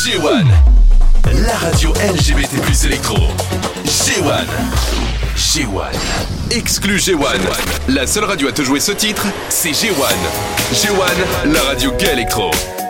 G1, la radio LGBT+ électro. G1. G1. Exclu G1. La seule radio à te jouer ce titre, c'est G1. G1, la radio gay électro.